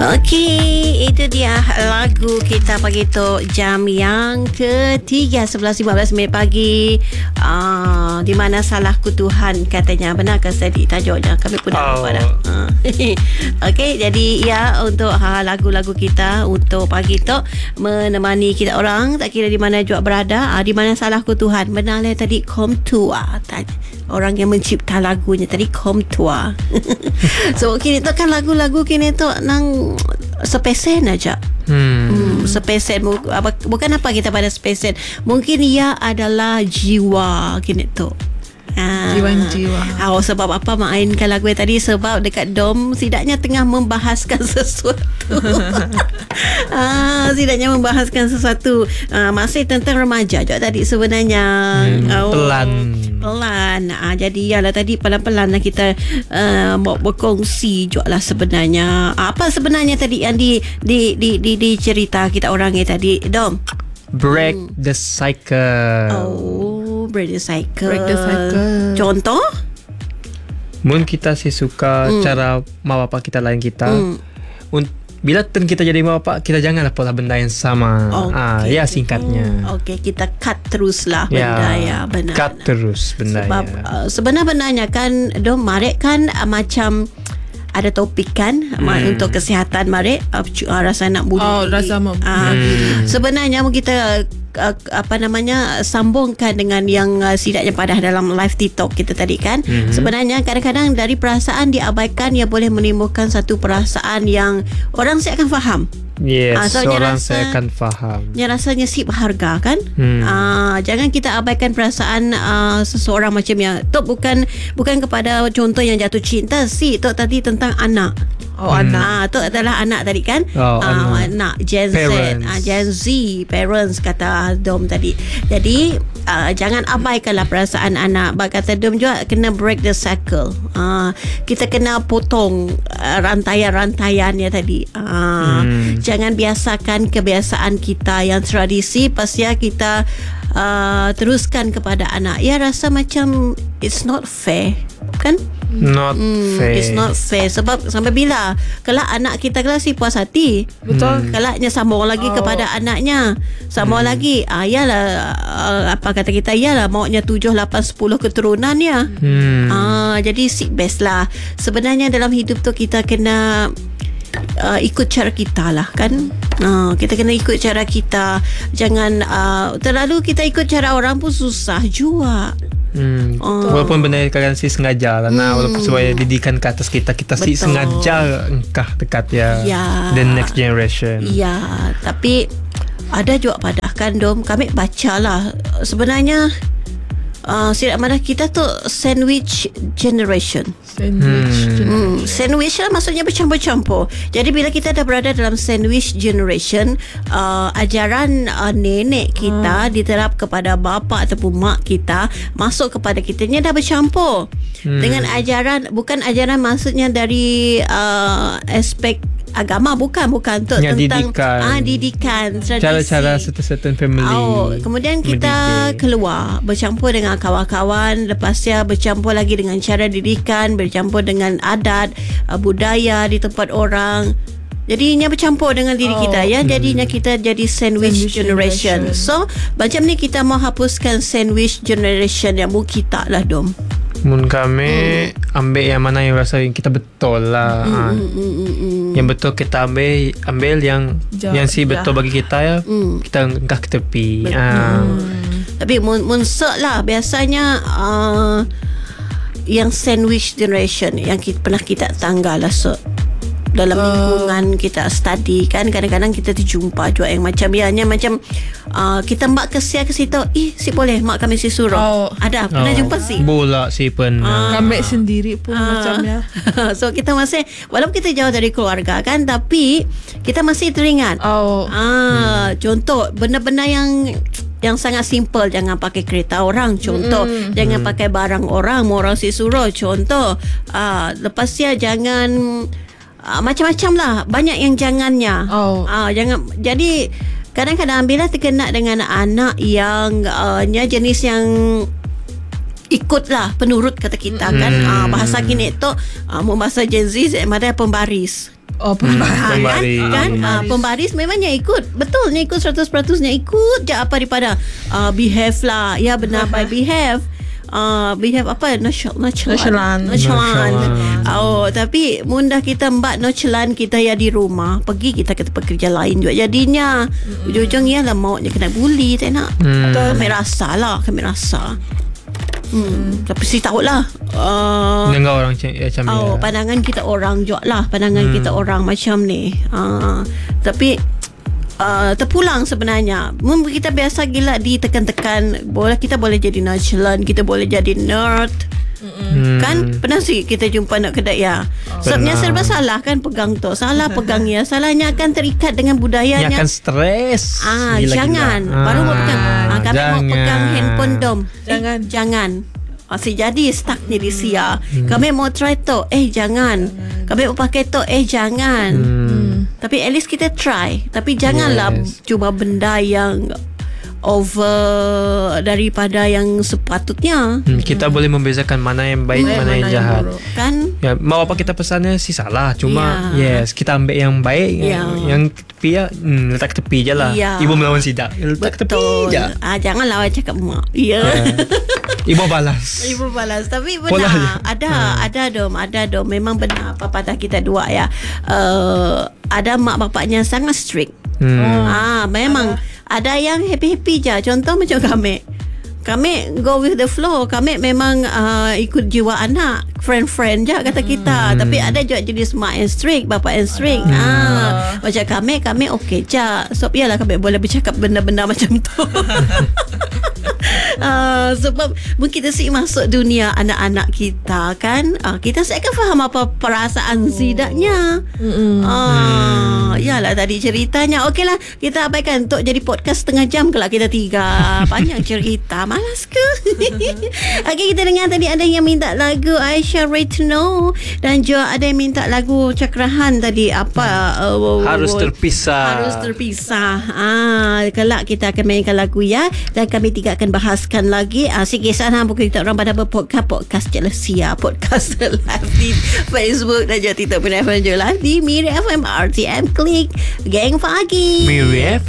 Okey, itu dia lagu kita pagi tu jam yang ketiga 11.15 pagi. Di mana salahku Tuhan katanya. Benarkah tadi tajuknya? Kami pun dah lupa dah. Okey, jadi ya untuk lagu-lagu kita untuk pagi tu menemani kita orang tak kira di mana juga berada. Di mana salahku Tuhan. Benarlah tadi Kom Tua. Orang yang mencipta lagunya tadi Kom Tua. So kini tu kan lagu-lagu kini tu nang sepesen aja. Sepesen bukan apa kita pada sepesen. Mungkin ia adalah jiwa kini tu. Jiwa. Sebab apa mainkan lagu tadi? Sebab dekat Dom sidaknya tengah membahaskan sesuatu. Sidaknya membahaskan sesuatu masih tentang remaja juga tadi sebenarnya. Pelan. Jadi ialah tadi pelan-pelan lah kita berkongsi juga lah sebenarnya. Apa sebenarnya tadi yang di cerita kita orang ni tadi, Dom? Break the cycle. Break the cycle. Contoh? Mungkin kita suka cara mak bapak kita lain kita. Bila turn kita jadi mak bapak, kita janganlah pola benda yang sama. Ya singkatnya. Okey, kita cut terus lah benda ya. Benar. Cut terus benda. Sebab sebenarnya kan Dom Marek kan macam ada topik kan untuk kesihatan Marek, rasa nak bunuh diri. Rasa mau bunuh diri. Sebenarnya kita sambungkan dengan yang sidaknya padah dalam live TikTok kita tadi kan. Sebenarnya kadang-kadang dari perasaan diabaikan yang boleh menimbulkan satu perasaan yang orang saya akan faham. Yes, orang saya akan faham. Yang rasanya sip harga kan. Jangan kita abaikan perasaan seseorang macam yang Tok bukan kepada contoh yang jatuh cinta. Tok tadi tentang anak. Tok adalah anak tadi kan. Anak Gen Z, Gen Z parents kata Dom tadi. Jadi jangan abaikanlah perasaan anak. Kata Dom juga kena break the cycle. Kita kena potong rantaian-rantaiannya tadi. Jangan biasakan kebiasaan kita yang tradisi pasal kita teruskan kepada anak. Ya rasa macam it's not fair kan? Not fair. It's not fair. Sebab sampai bila kelak anak kita kelak si puas hati. Betul. Kelaknya sambung lagi kepada anaknya. Sambung lagi. Yalah apa kata kita, yalah maunya 7, 8, 10 keturunan ya. Jadi seek best lah. Sebenarnya dalam hidup tu kita kena ikut cara kita lah kan. Kita kena ikut cara kita. Jangan terlalu kita ikut cara orang pun susah juga. Walaupun benda kadang si sengaja lah walaupun supaya didikan ke atas kita si sengaja engkah dekat the next generation. Tapi ada juga padahkan Dom kami baca lah sebenarnya sirat madah kita tu sandwich generation. Sandwich lah maksudnya bercampur-campur. Jadi bila kita dah berada dalam sandwich generation, ajaran nenek kita diterap kepada bapa ataupun mak kita masuk kepada kita ni dah bercampur dengan ajaran, bukan ajaran maksudnya dari aspek agama, bukan tu ya, tentang didikan tradisi, cara-cara certain family. Kemudian kita keluar bercampur dengan kawan-kawan, lepasnya bercampur lagi dengan cara didikan, bercampur dengan adat budaya di tempat orang. Jadinya bercampur dengan diri kita jadinya kita jadi sandwich generation. So macam ni kita mau hapuskan sandwich generation yang kita lah Dom. Mun kami ambil yang mana yang rasa yang kita betul lah. Yang betul kita ambil yang si betul bagi kita ya. Kita engkah ke tepi. Tapi mun lah biasanya yang sandwich generation yang pernah kita tanggal lah dalam lingkungan kita study kan, kadang-kadang kita terjumpa juga yang macam macam kita mak kesia ke situ, si boleh mak kami si suruh. Ada pernah jumpa si bola si pernah kami sendiri pun macamnya. So kita masih walaupun kita jauh dari keluarga kan, tapi kita masih teringat. Contoh benda-benda yang sangat simple, jangan pakai kereta orang contoh, jangan pakai barang orang si suruh contoh. Lepas jangan macam-macam lah, banyak yang jangannya. Jangan. Jadi kadang-kadang bila terkena dengan anak yang jenis yang ikutlah penurut kata kita kan, bahasa kini tu bahasa Gen Z ada pembaris. Oh, pembaris. Pembaris memangnya ikut. Betulnya ikut 100%nya ikut je apa daripada behave lah. Ya benar by behave. Behave apa? Nonchalant. Oh, tapi mundah kita mbak nonchalant kita ya di rumah, pergi kita ke tempat kerja lain juga jadinya. Ujung-ujung ialah maunya kena bully, tak nak. Kami rasa. Tapi si tahu lah. Dengar orang macam ni. Pandangan kita orang juga lah. Pandangan kita orang macam ni. Tapi terpulang sebenarnya. Kita biasa gila ditekan-tekan. Kita boleh jadi nonchalant, kita boleh jadi nerd. Kan pernah sih kita jumpa nak kedai ya. Sebabnya serba salah kan pegang tu. Salah pegang ya. Salahnya akan terikat dengan budayanya. Dia akan stres. Jangan. Baru mau pegang. Kami mau pegang handphone dom. Jangan. Masih jadi stucknya di sia. Kami mau try tu. Jangan. Kami mau pakai tu. Jangan. Tapi at least kita try. Tapi janganlah cuba benda yang over daripada yang sepatutnya. Kita boleh membezakan mana yang baik, mana yang jahat. Kan? Ya, mau apa kita pesannya sih salah. Cuma kita ambil yang baik, yang tepi ya, letak ke tepi je lah. Ibu melawan sidak, letak ke tepi je. Janganlah awak cakap mak. Ibu balas. Tapi benar. Ada dom. Memang benar apa patah kita dua ya. Ada mak bapaknya sangat strict. Memang ada yang happy-happy je. Contoh macam kami go with the flow. Kami memang ikut jiwa anak, friend je kata kita. Tapi ada juga jenis mak and strict, bapa and strict. Macam kami okey je. So iyalah kami boleh bercakap benda-benda macam tu. Sebab mungkin kita sih masuk dunia anak-anak kita kan, kita saya akan faham apa perasaan zidaknya. Yalah tadi ceritanya. Okeylah, kita abaikan untuk jadi podcast setengah jam kalau kita tiga. Panjang cerita, malas ke? Okey, kita dengar tadi ada yang minta lagu Aisyah Retno dan juga ada yang minta lagu Cakrahan tadi apa harus terpisah. Kelak kita akan mainkan lagu ya, dan kami tiga akan bahaskan lagi sikit sana buku kita orang pada podcast Jelasia, podcast live di Facebook dan juga TikTok pun live di Miri FM RTM Klik Gang Pagi. Miri